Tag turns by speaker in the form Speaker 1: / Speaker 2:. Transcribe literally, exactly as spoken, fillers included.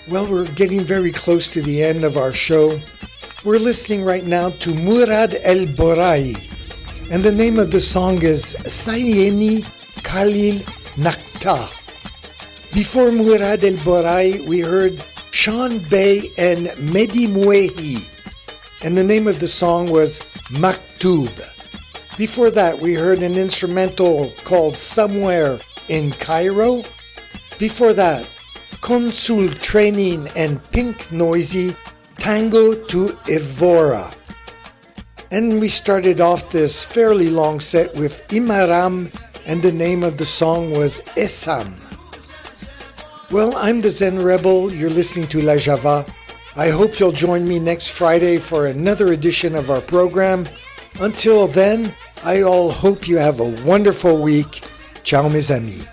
Speaker 1: Well, we're getting very close to the end of our show. We're listening right now to Murad El Borai, and the name of the song is Sayeni Khalil Nakta. Before Murad El Borai, we heard Sean Bey and Mehdi Mouehi, and the name of the song was Maktub. Before that, we heard an instrumental called Somewhere in Cairo. Before that, Consul Training and Pink Noisy, Tango to Evora. And we started off this fairly long set with Imaram, and the name of the song was Esam. Well, I'm the Zen Rebel. You're listening to La Java. I hope you'll join me next Friday for another edition of our program. Until then, I all hope you have a wonderful week. Ciao, mes amis.